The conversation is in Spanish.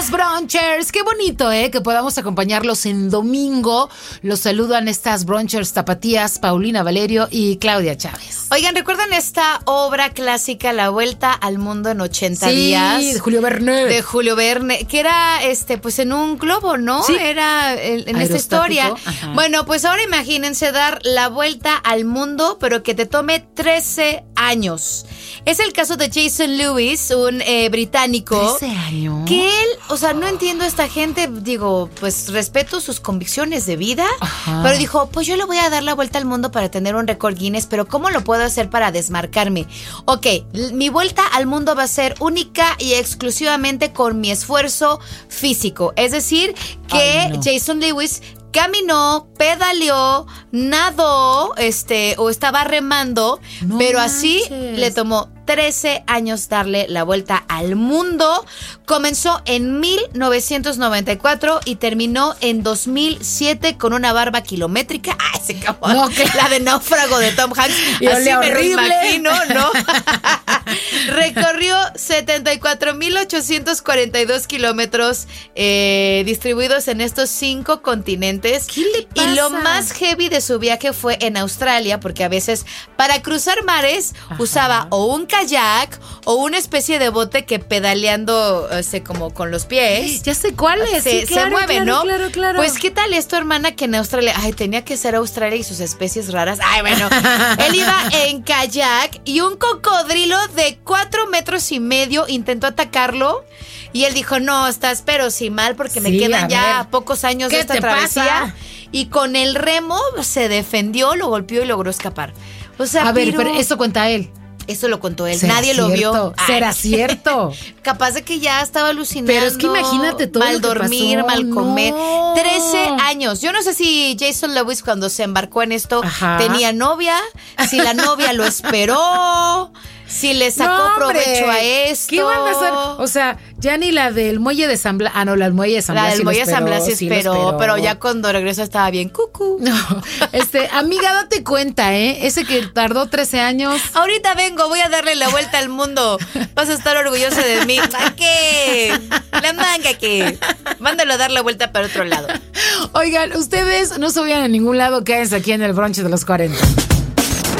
días, brunchers. Qué bonito, que podamos acompañarlos en domingo. Los saludan estas brunchers tapatías, Paulina Valerio y Claudia Chávez. Oigan, ¿recuerdan esta obra clásica, La Vuelta al Mundo en 80 días? Sí, de Julio Verne. De Julio Verne, que era pues en un globo, ¿no? Sí. Era en esta historia. Ajá. Bueno, pues ahora imagínense dar la vuelta al mundo, pero que te tome 13 años. Es el caso de Jason Lewis, un británico. 13 años. Que él, o sea, no entiendo a esta gente, digo, pues respeto sus convicciones de vida, Ajá. pero dijo, pues yo le voy a dar la vuelta al mundo para tener un récord Guinness, pero ¿cómo lo puedo hacer para desmarcarme? Ok, mi vuelta al mundo va a ser única y exclusivamente con mi esfuerzo físico, es decir, que Jason Lewis caminó, pedaleó, nadó, o estaba remando, No pero manches. así le tomó 13 años darle la vuelta al mundo. Comenzó en 1994 y terminó en 2007 con una barba kilométrica. ¡Ay, se acabó! No, que- La de náufrago de Tom Hanks. Y Así olía me lo horrible. imagino, ¿no? Recorrió 74,842 kilómetros distribuidos en estos 5 continentes. ¿Qué le pasa? Y lo más heavy de su viaje fue en Australia, porque a veces para cruzar mares usaba o un kayak o una especie de bote que pedaleando como con los pies Ya sé cuál es. se mueve, ¿no? Claro. Pues, ¿qué tal esto, hermana, que en Australia? Ay, tenía que ser Australia y sus especies raras. Ay, bueno. Él iba en kayak y un cocodrilo de 4,5 metros intentó atacarlo. Y él dijo, no, estás pero sí mal porque me Sí, quedan a ya ver, pocos años ¿qué de esta te travesía. pasa? Y con el remo se defendió, lo golpeó y logró escapar. O sea, A ver, pero eso cuenta él. eso lo contó él. ¿Será Nadie lo vio. cierto? Ay. ¿Será cierto? Capaz de que ya estaba alucinando. Pero es que imagínate todo mal lo que dormir, pasó. mal comer. No. 13 años. Yo no sé si Jason Lewis cuando se embarcó en esto Ajá. tenía novia, si la novia lo esperó, si le sacó No, hombre. provecho a esto. ¿Qué van a hacer? O sea, ya ni la del muelle de San Blas. Ah, no, la del muelle de San Blas. La del sí lo Muelle de San esperó, Blas sí lo esperó, pero ya cuando regresó estaba bien cucú. No, amiga, date cuenta, ese que tardó 13 años. Ahorita vengo, voy a darle la vuelta al mundo. Vas a estar orgullosa de mí. ¿A qué? La manga que. Mándalo a dar la vuelta para otro lado. Oigan, ustedes no se vayan a ningún lado, quédense aquí en el brunch de los 40.